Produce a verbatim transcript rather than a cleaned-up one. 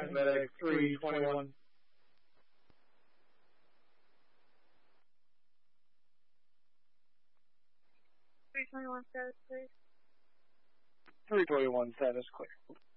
medic three twenty-one. three twenty-one status, please. three twenty-one status clear.